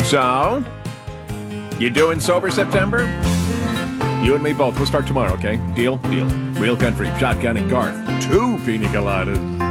So, you doing sober September? You and me both. We'll start tomorrow, okay? Deal? Deal. Real country, shotgun, and Garth. 2 pina coladas.